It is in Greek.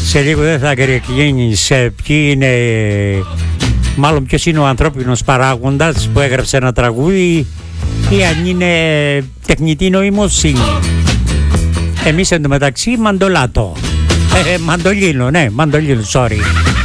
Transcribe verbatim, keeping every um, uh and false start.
Σε λίγο δεν θα κρυκλίνεις ποιοι είναι, μάλλον ποιος είναι ο ανθρώπινος παράγοντας που έγραψε ένα τραγούδι ή αν είναι τεχνητή νοημοσύνη. Εμείς εντωμεταξύ μαντολάτο. Ε, μαντολίνο, ναι, μαντολίνο, sorry.